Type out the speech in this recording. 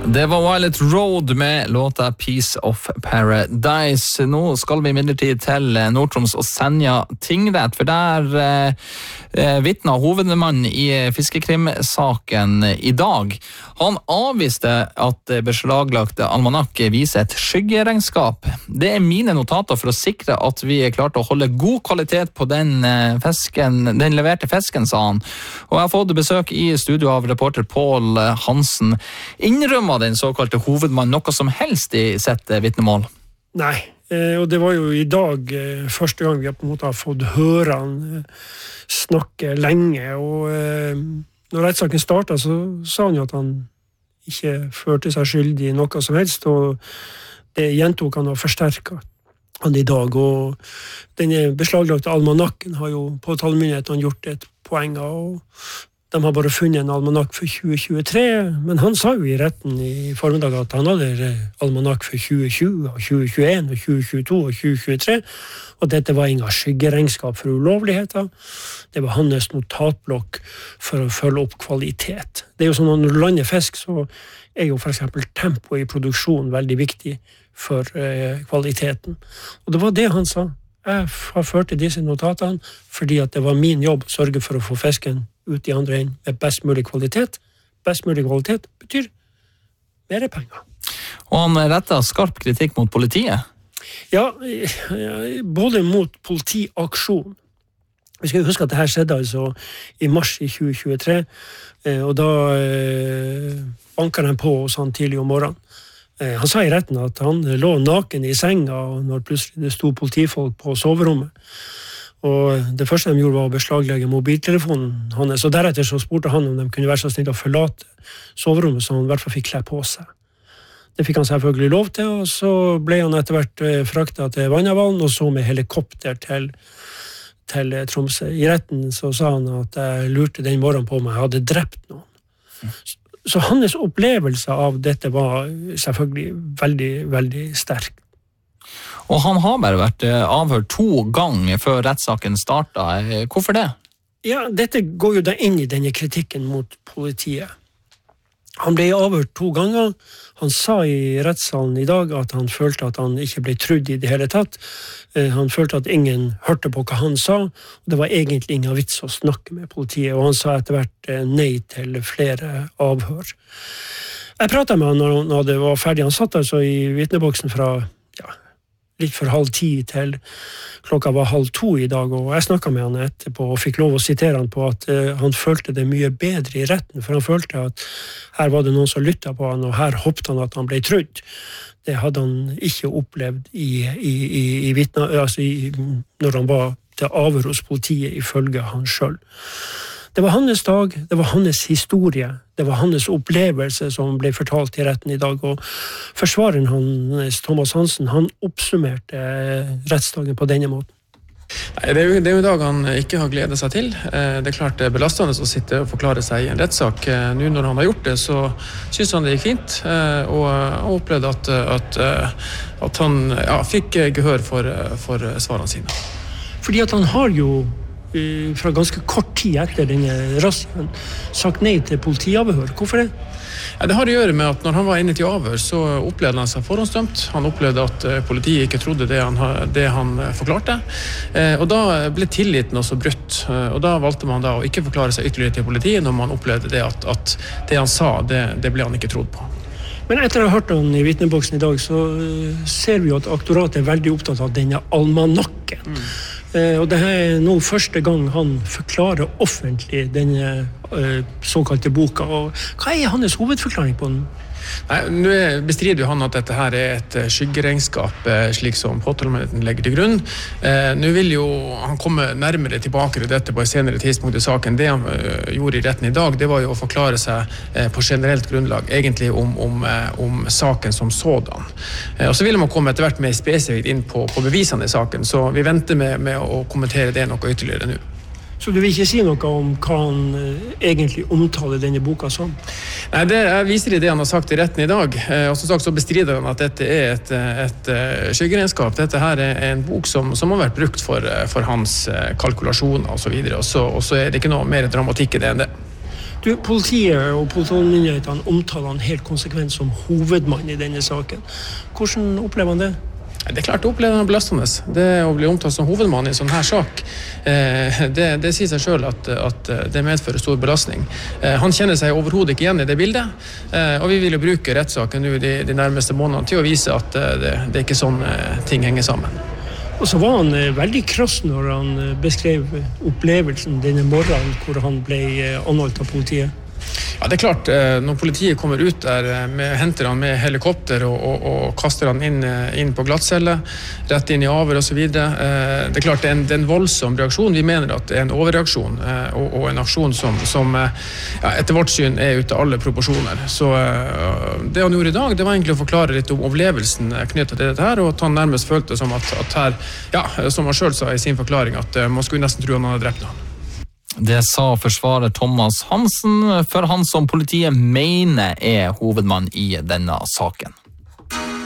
Det var Violet Road med låta Piece of Paradise. Nå skal vi imidlertid til Nord-Troms og Senja tingrett, for der vittnet hovedmannen i fiskekrimsaken i dag. Han avviste at beslaglagte almanakk viser et skyggeregnskap. Det mine notater for å sikre at vi klarte å holde god kvalitet på den leverte fisken, sa han. Og jeg har fått besøk i studio av reporter Pål Hansen. Innrømmer den såkalte hovedmann noe som helst i sitt vittnemål? Nei, og det var jo i dag første gang vi på en måte har fått høre han snakke lenge, og når rettssaken startet så sa han jo at han ikke følte seg skyldig i noe som helst, og det gjentok han og forsterket han i dag, og denne beslaglagte almanakken har jo påtalemyndigheten gjort et poeng av, og de har bare funnet en almanakk for 2023, men han sa jo i retten i formiddag at han hadde almanakk for 2020, og 2021, og 2022, og 2023, og dette var ingen skyggeregnskap for ulovligheter. Det var hans notatblokk for å følge opp kvalitet. Det er jo sånn at når du lander fisk, så er jo for eksempel tempo i produksjon veldig viktig for kvaliteten. Og det var det han sa. Jeg har ført disse notatene fordi at det var min jobb å sørge for å få fisken ut i andre enden med best mulig kvalitet. Best mulig kvalitet betyr mer penger. Og han rettet skarp kritikk mot politiet? Ja, både mot politiaksjon. Vi skal huske at dette skjedde altså i mars i 2023, og da banket han på oss han tidlig om morgenen. Han sa i retten at han lå naken i senga når plutselig det stod politifolk på soverommet. Og det første de gjorde var å beslaglegge mobiltelefonen hans, og deretter så spurte han om de kunne være så snill å forlate soverommet, så han i hvert fall fikk kle på seg. Det fikk han selvfølgelig lov til, og så ble han etter hvert fraktet til Vannavallen, og så med helikopter til Tromsø. I retten så sa han at jeg lurte den morgenen på om jeg hadde drept noen. Så hans opplevelse av dette var selvfølgelig veldig, veldig sterk. Og han har bare vært avhørt 2 ganger før rettssaken startet. Hvorfor det? Ja, dette går jo da inn i denne kritikken mot politiet. Han ble avhørt 2 ganger. Han sa i rettssalen i dag at han følte at han ikke ble trudd i det hele tatt. Han følte at ingen hørte på hva han sa. Og det var egentlig ingen vits å snakke med politiet, og han sa etter hvert nei til flere avhør. Jeg pratet med han når det var ferdig. Han satt altså i vitneboksen fra litt for 9:30 til klokka var 1:30 i dag, og jeg snakket med han etterpå og fikk lov å sitere han på at han følte det mye bedre i retten, for han følte at her var det noen som lyttet på han, og her hoppet han at han ble trudd. Det hadde han ikke opplevd når han var til avhør hos politiet ifølge han selv. Det var hans dag, det var hans historie, det var hans opplevelse som ble fortalt i retten i dag, og forsvareren hans, Thomas Hansen, han oppsummerte rettsdagen på denne måten. Nei, det er jo en dag han ikke har gledet seg til. Det er klart det er belastende å sitte og forklare seg i en rettssak. Nå når han har gjort det, så synes han det gikk fint, og opplevde at han fikk gehør for svarene sine. Fordi at han har jo fra ganske kort tid etter denne razzien sagt nei til politiavhør. Hvorfor det? Ja, det har å gjøre med at når han var inne til avhør, så opplevde han seg forhåndsdømt. Han opplevde at politiet ikke trodde det han forklarte. Og da ble tilliten også brutt. Og da valgte man da å ikke forklare seg ytterligere til politiet når man opplevde det at det han sa, det ble han ikke trodd på. Men etter å ha hørt han i vitneboksen i dag, så ser vi jo at aktoratet er veldig opptatt av denne almanakken. Og det er nå første gang han forklarer offentlig denne såkalte boka. Og hva er hans hovedforklaring på den? Nei, nå bestrider jo han at dette her er et skyggeregnskap, slik som påtalemyndigheten legger til grunn. Nå vil jo han komme nærmere tilbake til dette på et senere tidspunkt i saken. Det han gjorde i retten i dag, det var jo å forklare seg på generelt grunnlag, egentlig om saken som sådan. Og så vil man komme etter hvert mer spesifikt inn på bevisene i saken, så vi venter med å kommentere det noe ytterligere nå. Så du vil ikke si noe om hva han egentlig omtaler denne boka som? Nei, jeg viser i det han har sagt i retten i dag. Og som sagt så bestrider han at dette er et skyggeregnskap. Dette her er en bok som har vært brukt for hans kalkulasjoner og så videre. Og så er det ikke noe mer dramatikk i det enn det. Politiet og politimyndighetene omtaler han helt konsekvent som hovedmann i denne saken. Hvordan opplever han det? Det klart å oppleve det belastende. Det å bli omtalt som hovedmann i en sånn her sak, det sier seg selv at det medfører stor belastning. Han kjenner seg overhodet ikke igjen i det bildet, og vi vil jo bruke rettssaken nå de nærmeste månedene til å vise at det er ikke sånn ting henger sammen. Og så var han veldig krass når han beskrev opplevelsen denne morgenen hvor han ble anholdt av politiet. Ja, det er klart, når politiet kommer ut der, henter han med helikopter og kaster han inn på glattcelle, rett inn i avhør og så videre. Det er klart, det er en voldsom reaksjon. Vi mener at det er en overreaksjon og en aksjon som etter vårt syn er ute av alle proporsjoner. Så det han gjorde i dag, det var egentlig å forklare litt om opplevelsen knyttet til dette her, og at han nærmest følte som at her, som han selv sa i sin forklaring, at man skulle nesten tro han hadde drept noen. Det sa forsvarer Thomas Hansen, for han som politiet mener er hovedmann i denne saken.